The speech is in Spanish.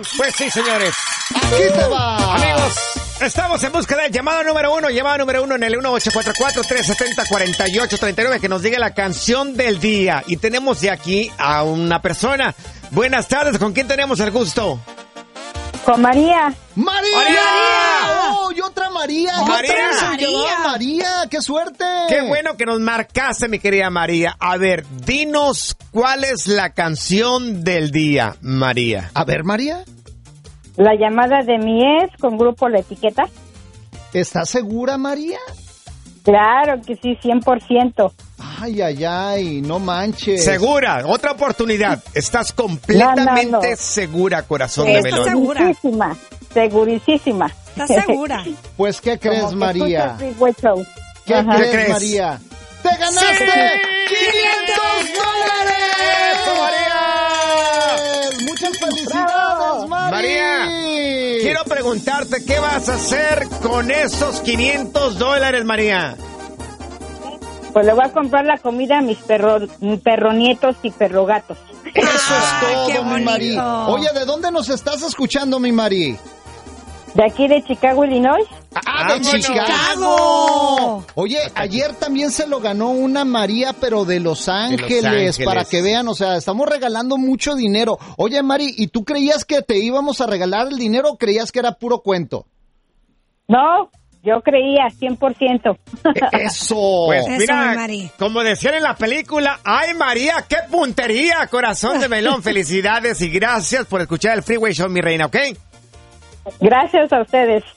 Pues sí, señores. Aquí te va. Amigos, estamos en busca del llamado número uno en el 1844-370-4839, que nos diga la canción del día. Y tenemos de aquí a una persona. Buenas tardes, ¿con quién tenemos el gusto? Con María. ¡María! ¡María! ¡Oh, y otra María! ¡María! ¡Otra se llamaba María! ¡Qué suerte! Qué bueno que nos marcaste, mi querida María. A ver, dinos cuál es la canción del día, María. A ver, María, La llamada de mi ex con Grupo La Etiqueta. ¿estás segura, María? Claro que sí, 100%. Ay, ay, ay, no manches. Segura, otra oportunidad. Estás completamente No. segura, corazón Sí, de está melón. segura. Segurísima, segurísima. ¿Estás segura? Pues, ¿qué crees, Como que María? escucha el Freeway Show. ¿Qué Ajá. crees, crees? María? ¡Te ganaste ¡Sí! ¡Eso, $500! ¡Muchas felicidades, María! María, quiero preguntarte, ¿qué vas a hacer con esos $500, María? Pues le voy a comprar la comida a mis perronietos y perrogatos. Eso Ah, es qué todo, mi bonito. Mari. Oye, ¿de dónde nos estás escuchando, mi Mari? De aquí de Chicago, Illinois. ¡Ah, de ¡Vámonos! Chicago! Oye, ayer también se lo ganó una María, pero de Los Ángeles, Ángeles. para que vean, o sea, estamos regalando mucho dinero. Oye, Mari, ¿y tú creías que te íbamos a regalar el dinero o creías que era puro cuento? No, yo creía 100%. ¡Eso! Pues Eso, mira, mi Mari. como decían en la película, ¡ay, María, qué puntería, corazón de melón! Felicidades y gracias por escuchar el Freeway Show, mi reina, ¿ok? Gracias a ustedes.